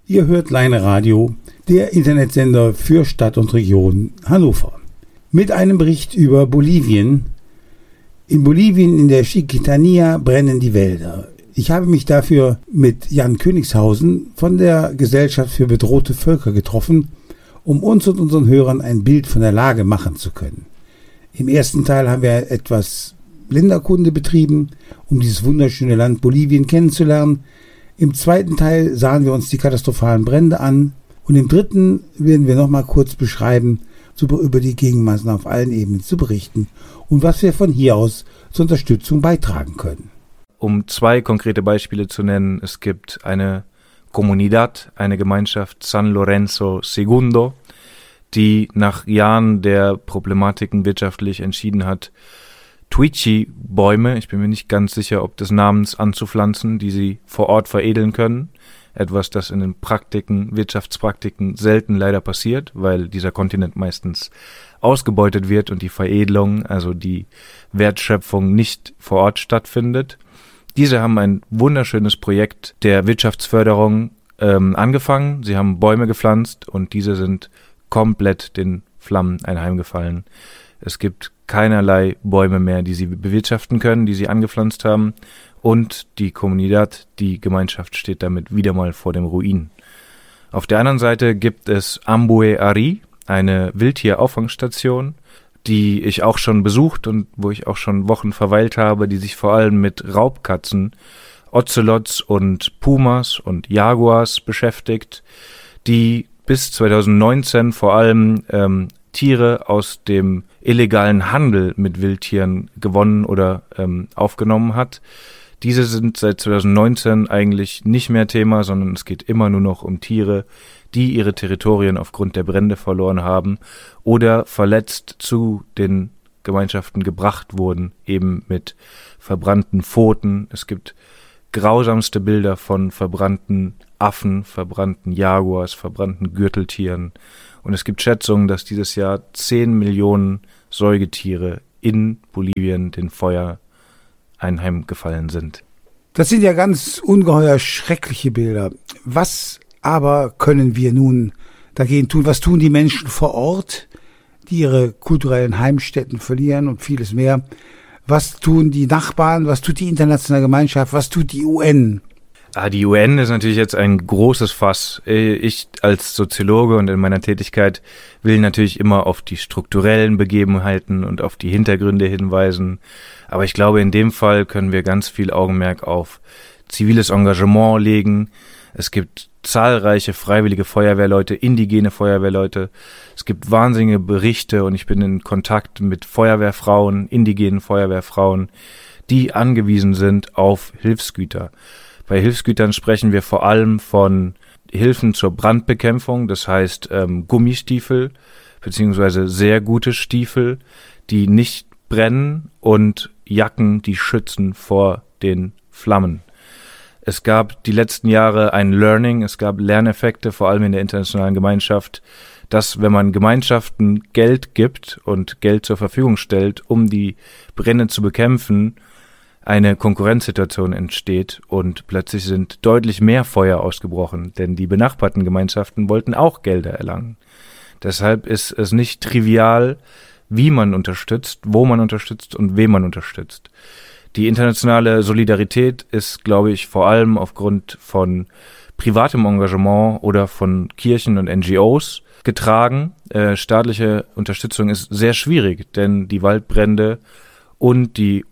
Ihr hört Leine Radio, der Internetsender für Stadt und Region Hannover. Mit einem Bericht über Bolivien. In Bolivien in der Chiquitania brennen die Wälder. Ich habe mich dafür mit Jan Königshausen von der Gesellschaft für bedrohte Völker getroffen, um uns und unseren Hörern ein Bild von der Lage machen zu können. Im ersten Teil haben wir etwas Länderkunde betrieben, um dieses wunderschöne Land Bolivien kennenzulernen. Im zweiten Teil sahen wir uns die katastrophalen Brände an und im dritten werden wir nochmal kurz beschreiben, über die Gegenmaßnahmen auf allen Ebenen zu berichten und was wir von hier aus zur Unterstützung beitragen können. Um 2 konkrete Beispiele zu nennen, es gibt eine Comunidad, eine Gemeinschaft San Lorenzo Segundo, die nach Jahren der Problematiken wirtschaftlich entschieden hat, Tuichi-Bäume, ich bin mir nicht ganz sicher, ob des Namens, anzupflanzen, die sie vor Ort veredeln können. Etwas, das in den Wirtschaftspraktiken selten leider passiert, weil dieser Kontinent meistens ausgebeutet wird und die Veredelung, also die Wertschöpfung, nicht vor Ort stattfindet. Diese haben ein wunderschönes Projekt der Wirtschaftsförderung angefangen. Sie haben Bäume gepflanzt und diese sind komplett den Flammen anheimgefallen. Es gibt keinerlei Bäume mehr, die sie bewirtschaften können, die sie angepflanzt haben. Und die Comunidad, die Gemeinschaft, steht damit wieder mal vor dem Ruin. Auf der anderen Seite gibt es Ambue Ari, eine Wildtierauffangstation, die ich auch schon besucht und wo ich auch schon Wochen verweilt habe, die sich vor allem mit Raubkatzen, Ozelots und Pumas und Jaguars beschäftigt, die bis 2019 vor allem Tiere aus dem illegalen Handel mit Wildtieren gewonnen oder aufgenommen hat. Diese sind seit 2019 eigentlich nicht mehr Thema, sondern es geht immer nur noch um Tiere, die ihre Territorien aufgrund der Brände verloren haben oder verletzt zu den Gemeinschaften gebracht wurden, eben mit verbrannten Pfoten. Es gibt grausamste Bilder von verbrannten Affen, verbrannten Jaguars, verbrannten Gürteltieren. Und es gibt Schätzungen, dass dieses Jahr 10 Millionen Säugetiere in Bolivien den Feuer einheimgefallen sind. Das sind ja ganz ungeheuer schreckliche Bilder. Was aber können wir nun dagegen tun? Was tun die Menschen vor Ort, die ihre kulturellen Heimstätten verlieren und vieles mehr? Was tun die Nachbarn? Was tut die internationale Gemeinschaft? Was tut die UN? Die UN ist natürlich jetzt ein großes Fass. Ich als Soziologe und in meiner Tätigkeit will natürlich immer auf die strukturellen Begebenheiten und auf die Hintergründe hinweisen. Aber ich glaube, in dem Fall können wir ganz viel Augenmerk auf ziviles Engagement legen. Es gibt zahlreiche freiwillige Feuerwehrleute, indigene Feuerwehrleute. Es gibt wahnsinnige Berichte und ich bin in Kontakt mit Feuerwehrfrauen, indigenen Feuerwehrfrauen, die angewiesen sind auf Hilfsgüter. Bei Hilfsgütern sprechen wir vor allem von Hilfen zur Brandbekämpfung, das heißt Gummistiefel beziehungsweise sehr gute Stiefel, die nicht brennen und Jacken, die schützen vor den Flammen. Es gab die letzten Jahre ein Learning, es gab Lerneffekte, vor allem in der internationalen Gemeinschaft, dass wenn man Gemeinschaften Geld gibt und Geld zur Verfügung stellt, um die Brände zu bekämpfen, eine Konkurrenzsituation entsteht und plötzlich sind deutlich mehr Feuer ausgebrochen, denn die benachbarten Gemeinschaften wollten auch Gelder erlangen. Deshalb ist es nicht trivial, wie man unterstützt, wo man unterstützt und wen man unterstützt. Die internationale Solidarität ist, glaube ich, vor allem aufgrund von privatem Engagement oder von Kirchen und NGOs getragen. Staatliche Unterstützung ist sehr schwierig, denn die Waldbrände und die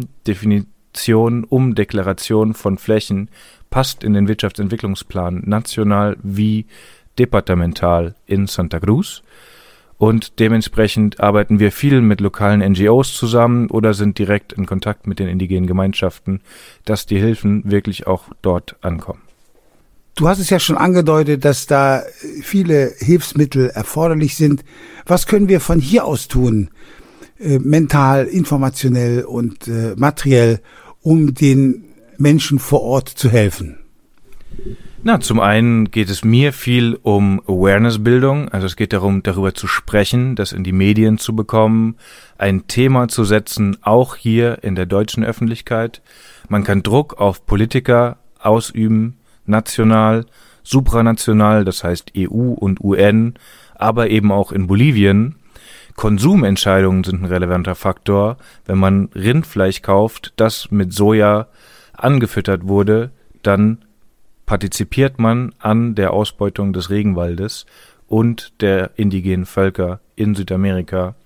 Umdeklaration von Flächen passt in den Wirtschaftsentwicklungsplan national wie departemental in Santa Cruz. Und dementsprechend arbeiten wir viel mit lokalen NGOs zusammen oder sind direkt in Kontakt mit den indigenen Gemeinschaften, dass die Hilfen wirklich auch dort ankommen. Du hast es ja schon angedeutet, dass da viele Hilfsmittel erforderlich sind. Was können wir von hier aus tun, mental, informationell und materiell, um den Menschen vor Ort zu helfen? Zum einen geht es mir viel um Awareness-Bildung, also es geht darum, darüber zu sprechen, das in die Medien zu bekommen, ein Thema zu setzen, auch hier in der deutschen Öffentlichkeit. Man kann Druck auf Politiker ausüben, national supranational, das heißt EU und UN, aber eben auch in Bolivien. Konsumentscheidungen sind ein relevanter Faktor. Wenn man Rindfleisch kauft, das mit Soja angefüttert wurde, dann partizipiert man an der Ausbeutung des Regenwaldes und der indigenen Völker in Südamerika.